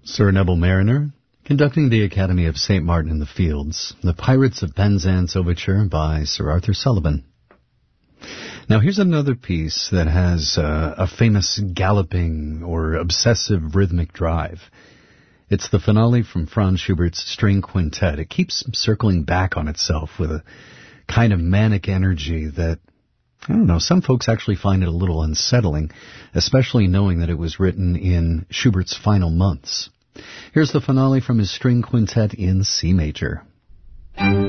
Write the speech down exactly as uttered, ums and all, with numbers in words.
Sir Neville Mariner, conducting the Academy of Saint Martin in the Fields, The Pirates of Penzance Overture by Sir Arthur Sullivan. Now here's another piece that has uh, a famous galloping or obsessive rhythmic drive. It's the finale from Franz Schubert's String Quintet. It keeps circling back on itself with a kind of manic energy that, I don't know, some folks actually find it a little unsettling, especially knowing that it was written in Schubert's final months. Here's the finale from his String Quintet in C major.